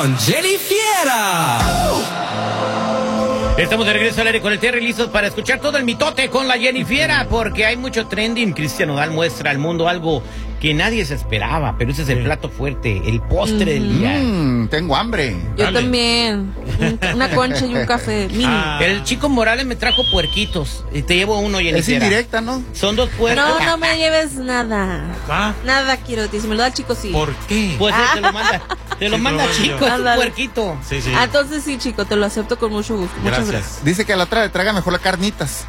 con Jenny Fiera. Estamos de regreso al aire con el Terry, listos para escuchar todo el mitote con la Jenny Fiera, porque hay mucho trending. Cristian Nodal muestra al mundo algo que nadie se esperaba, pero ese es el plato fuerte, el postre del día. Tengo hambre. Yo también. Una concha y un café. El Chico Morales me trajo puerquitos y te llevo uno, Jenny Es Fiera. indirecta, ¿no? Son 2 puercos. No me lleves nada. Nada quiero de ti. Si me lo da el chico, sí. ¿Por qué? Pues te lo manda Chico, es un puerquito. Sí. Entonces sí, chico, te lo acepto con mucho gusto. Muchas gracias. Dice que a la otra le traiga mejor las carnitas.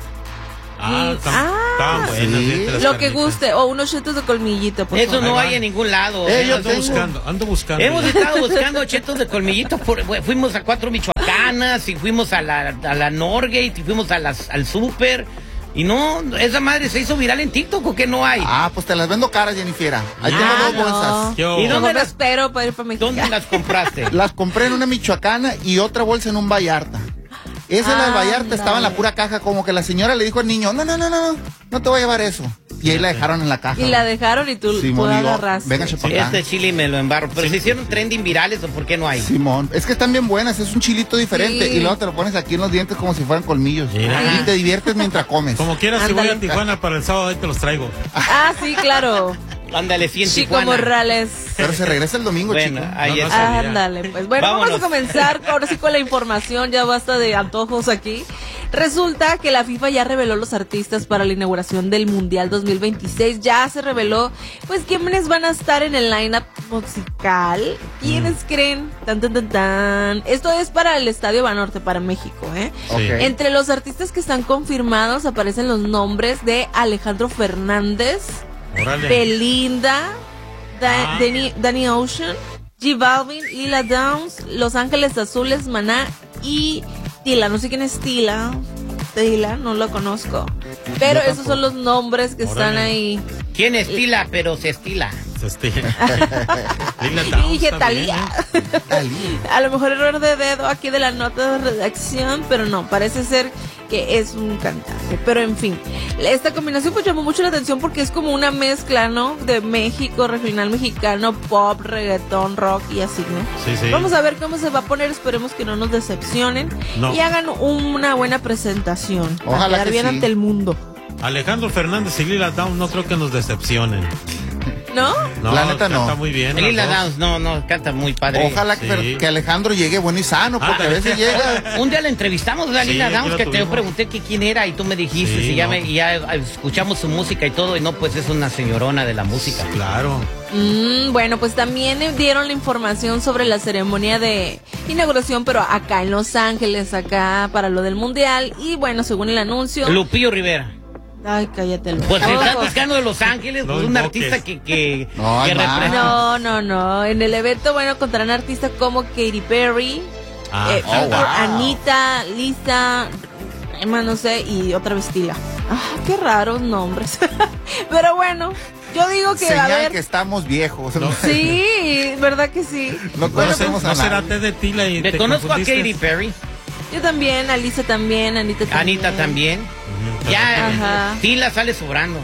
Está bueno. Sí. Lo que guste, o unos chetos de colmillito. Por Eso favor. no hay en ningún lado. Ando buscando. Hemos estado buscando chetos de colmillitos. Fuimos a 4 Michoacanas y fuimos a la Norgate y fuimos al Super. Y no, esa madre se hizo viral en TikTok, ¿o qué no hay? Pues te las vendo caras, Jennifer. Ahí tengo 2 bolsas. Yo. ¿Y dónde las espero para ir para México? ¿Dónde las compraste? Las compré en una Michoacana y otra bolsa en un Vallarta. Esa del Vallarta estaba en la pura caja, como que la señora le dijo al niño, no te voy a llevar eso. Y ahí la dejaron en la caja. Y la dejaron y tú agarraste. Venga, Este chile me lo embarro. Pero se hicieron trending virales, ¿o por qué no hay? Simón, es que están bien buenas, es un chilito diferente. Y luego te lo pones aquí en los dientes como si fueran colmillos. Y te diviertes mientras comes. Como quieras, si voy a Tijuana para el sábado, ahí te los traigo. Sí, claro. Ándale, sí, en Chico Tijuana. Morales. Pero se regresa el domingo, bueno, chico. Ahí está. Ándale, pues. Bueno, vamos a comenzar ahora sí con la información. Ya basta de antojos aquí. Resulta que la FIFA ya reveló los artistas para la inauguración del Mundial 2026. Ya se reveló, pues, quiénes van a estar en el line-up musical. ¿Quiénes creen? Tan. Esto es para el Estadio Banorte, para México, ¿eh? Okay. Entre los artistas que están confirmados aparecen los nombres de Alejandro Fernández, Órale. Belinda, Danny Ocean, J Balvin, Lila Downs, Los Ángeles Azules, Maná y Tila. No sé quién es Tila, no lo conozco. Pero esos son los nombres que están ahí. ¿Quién estila? Pero se estila. Y dije Talía. A lo mejor error de dedo aquí de la nota de redacción, pero no, parece ser que es un cantante. Pero en fin, esta combinación pues llamó mucho la atención porque es como una mezcla, ¿no? De México, regional mexicano, pop, reggaetón, rock y así, ¿no? Sí. Vamos a ver cómo se va a poner, esperemos que no nos decepcionen y hagan una buena presentación. Ojalá para quedar que bien sí. ante el mundo. Alejandro Fernández y Lila Downs no creo que nos decepcionen. ¿No? La neta no. Canta muy bien. Lila Downs, no, canta muy padre. Ojalá que Alejandro llegue bueno y sano, porque a veces llega. Un día la entrevistamos, la Lila Downs, que te pregunté quién era y tú me dijiste, y ya escuchamos su música y todo, y no, pues es una señorona de la música. Claro. Bueno, pues también dieron la información sobre la ceremonia de inauguración, pero acá en Los Ángeles, acá para lo del Mundial, y bueno, según el anuncio... Lupillo Rivera. Ay, cállate. Pues se está buscando de Los Ángeles, No pues un invoques. artista que No. En el evento, bueno, contarán artistas como Katy Perry, Anita, Lisa, Emma, no sé, y otra vez Tila. Qué raros nombres. Pero bueno, yo digo que Señal a ver. que estamos viejos. No. Sí, verdad que sí. No conocemos No a será nadie. té de Tila y Me te conozco a confundiste. Katy Perry, Yo también, Alisa también, Anita también. Anita también. Ya, Ajá. Tila sale sobrando.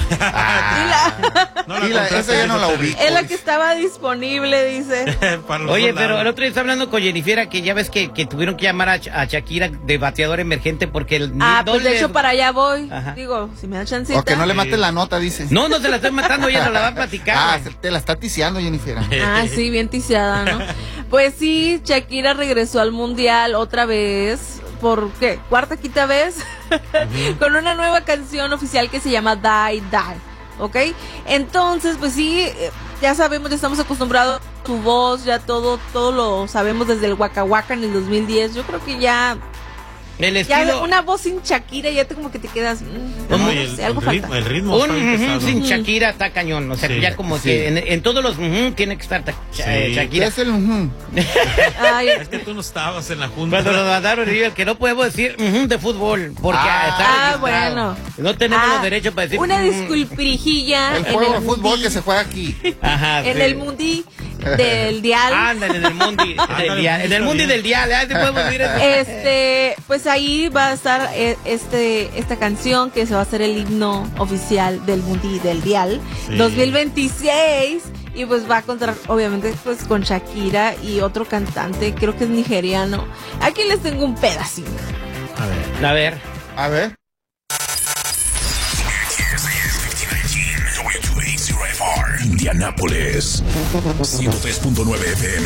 No la Tila, compraste, esa ya no la Tila. ubico. Es la que estaba disponible, dice. Para los Oye, dos pero lados. el otro día estaba hablando con Jennifer, que ya ves que tuvieron que llamar a Shakira de bateador emergente porque el Pues de hecho para allá voy. Ajá. Digo, si me da chancita. O que no le mates la nota, dice. No se la estoy matando, ella no la va a platicar. Te la está ticiando, Jennifer. Sí, bien ticiada, ¿no? Pues sí, Shakira regresó al Mundial otra vez. ¿Por qué? ¿Cuarta, quinta vez? Con una nueva canción oficial que se llama Die Die, ¿ok? Entonces, pues sí, ya sabemos, ya estamos acostumbrados a su voz, ya todo lo sabemos desde el Waka Waka en el 2010. Yo creo que ya El ya estilo, una voz sin Shakira, ya como que te quedas... No, no y sé, algo falta. el ritmo está bien pesado. sin Shakira está cañón. O sea, Sí, ya como sí. que en todos los tiene que estar ¿Qué Shakira. es el Ay, Es que tú no estabas en la junta. Cuando nos mandaron, y yo, que no podemos decir de fútbol, porque está registrado. bueno. No tenemos los derechos para decir una disculpirijilla El juego de fútbol que se juega aquí. Ajá, en sí. el Mundi del Dial. Ándale, en el Mundi del Dial. En el Mundi del Dial, ¿sí podemos decir eso? Pues ahí va a estar esta canción que se va a hacer el himno oficial del Mundi del Dial 2026. Y pues va a contar, obviamente, pues con Shakira y otro cantante, creo que es nigeriano. Aquí les tengo un pedacito. A ver. A ver. A ver. W280FR, Indianápolis, 103.9 FM.